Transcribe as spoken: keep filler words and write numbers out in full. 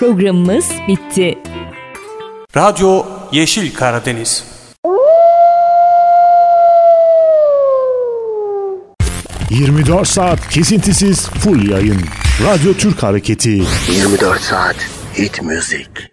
Programımız bitti. Radyo Yeşil Karadeniz. yirmi dört saat kesintisiz full yayın. Radyo Türk Hareketi. yirmi dört saat hit müzik.